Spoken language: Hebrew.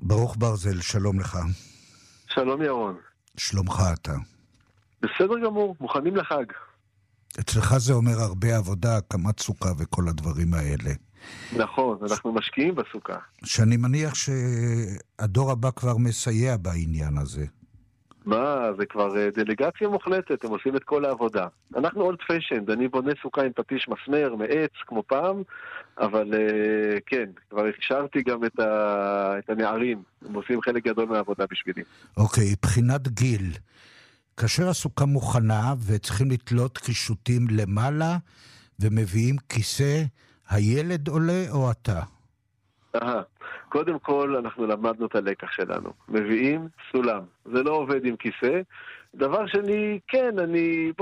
ברוך ברזל, שלום לך. שלום ירון. שלומך אתה? בסדר גמור, מוכנים לחג. אצלך זה אומר הרבה עבודה, הקמת סוכה וכל הדברים האלה. נכון, אנחנו משקיעים בסוכה. שאני מניח שהדור הבא כבר מסייע בעניין הזה. מה, זה כבר דלגציה מוחלטת, הם עושים את כל העבודה. אנחנו אולד פשנד, אני בונה סוכה עם פטיש מסמר, מעץ, כמו פעם, אבל כן, כבר הכשרתי גם את הנערים, הם עושים חלק גדול מהעבודה בשבילי. אוקיי, בחינת גיל. כאשר הסוכה מוכנה וצריכים לתלות קישוטים למעלה ומביאים כיסא, הילד עולה או אתה? קודם כל אנחנו למדנו את הלקח שלנו. מביאים סולם. זה לא עובד עם כיסא. דבר שני, כן,